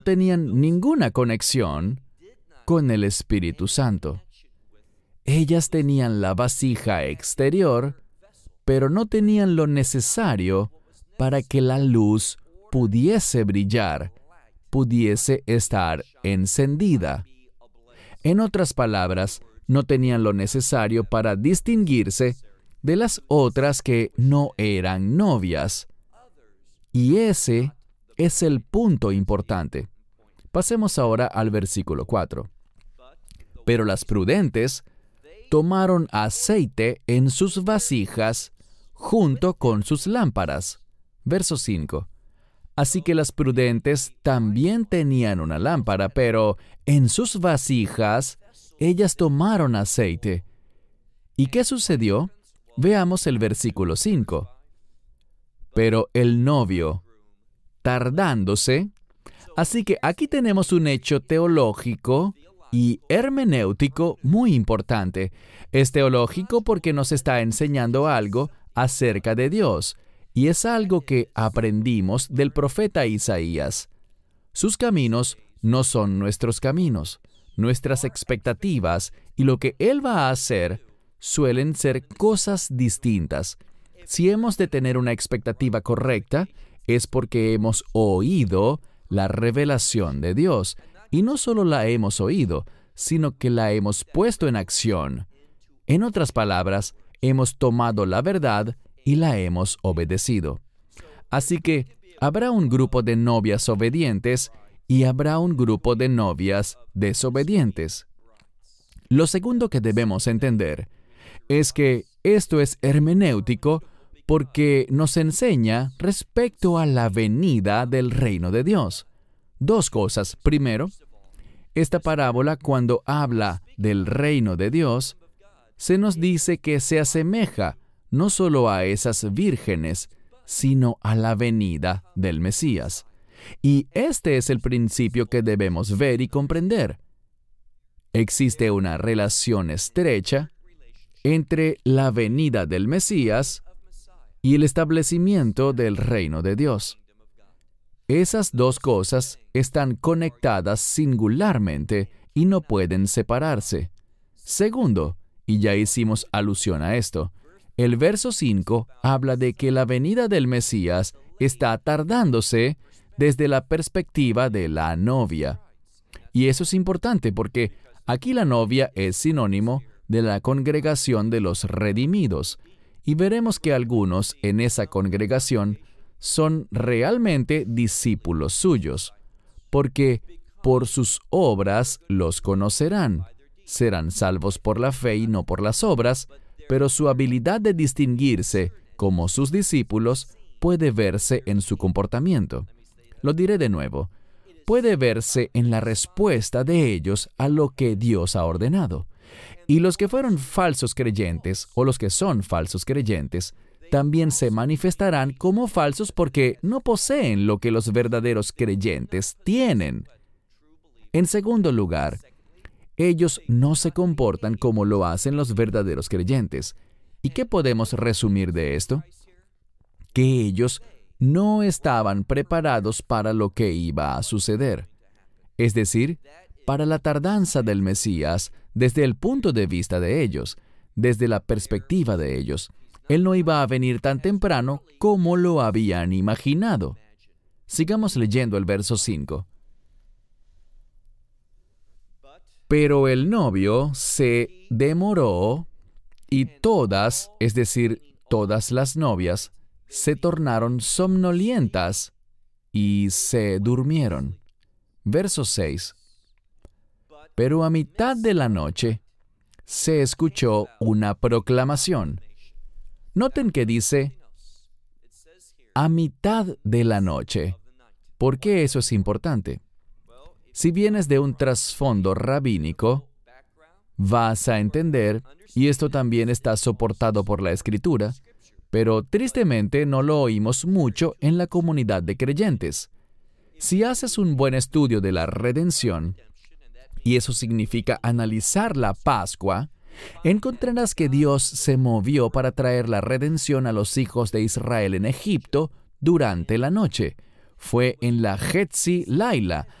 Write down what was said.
tenían ninguna conexión con el Espíritu Santo. Ellas tenían la vasija exterior, pero no tenían lo necesario para que la luz pudiese brillar, pudiese estar encendida. En otras palabras, no tenían lo necesario para distinguirse de las otras que no eran novias. Y ese es el punto importante. Pasemos ahora al versículo 4. Pero las prudentes tomaron aceite en sus vasijas junto con sus lámparas. Verso 5. Así que las prudentes también tenían una lámpara, pero en sus vasijas ellas tomaron aceite. ¿Y qué sucedió? Veamos el versículo 5. Pero el novio, tardándose. Así que aquí tenemos un hecho teológico y hermenéutico muy importante. Es teológico porque nos está enseñando algo acerca de Dios, y es algo que aprendimos del profeta Isaías. Sus caminos no son nuestros caminos. Nuestras expectativas y lo que Él va a hacer suelen ser cosas distintas. Si hemos de tener una expectativa correcta, es porque hemos oído la revelación de Dios. Y no solo la hemos oído, sino que la hemos puesto en acción. En otras palabras, hemos tomado la verdad y la hemos obedecido. Así que habrá un grupo de novias obedientes y habrá un grupo de novias desobedientes. Lo segundo que debemos entender es que esto es hermenéutico porque nos enseña respecto a la venida del reino de Dios. Dos cosas. Primero, esta parábola, cuando habla del reino de Dios, se nos dice que se asemeja no solo a esas vírgenes, sino a la venida del Mesías. Y este es el principio que debemos ver y comprender. Existe una relación estrecha entre la venida del Mesías y el establecimiento del reino de Dios. Esas dos cosas están conectadas singularmente y no pueden separarse. Segundo, y ya hicimos alusión a esto, el verso 5 habla de que la venida del Mesías está tardándose desde la perspectiva de la novia. Y eso es importante porque aquí la novia es sinónimo de la congregación de los redimidos, y veremos que algunos en esa congregación son realmente discípulos suyos, porque por sus obras los conocerán. Serán salvos por la fe y no por las obras, pero su habilidad de distinguirse como sus discípulos puede verse en su comportamiento. Lo diré de nuevo. Puede verse en la respuesta de ellos a lo que Dios ha ordenado. Y los que fueron falsos creyentes, o los que son falsos creyentes, también se manifestarán como falsos porque no poseen lo que los verdaderos creyentes tienen. En segundo lugar, ellos no se comportan como lo hacen los verdaderos creyentes. ¿Y qué podemos resumir de esto? Que ellos no estaban preparados para lo que iba a suceder. Es decir, para la tardanza del Mesías desde el punto de vista de ellos, desde la perspectiva de ellos. Él no iba a venir tan temprano como lo habían imaginado. Sigamos leyendo el verso 5. Pero el novio se demoró y todas, es decir, todas las novias, se tornaron somnolientas y se durmieron. Verso 6. Pero a mitad de la noche se escuchó una proclamación. Noten que dice, a mitad de la noche. ¿Por qué eso es importante? Si vienes de un trasfondo rabínico, vas a entender, y esto también está soportado por la Escritura, pero tristemente no lo oímos mucho en la comunidad de creyentes. Si haces un buen estudio de la redención, y eso significa analizar la Pascua, encontrarás que Dios se movió para traer la redención a los hijos de Israel en Egipto durante la noche. Fue en la Hetzi Laila,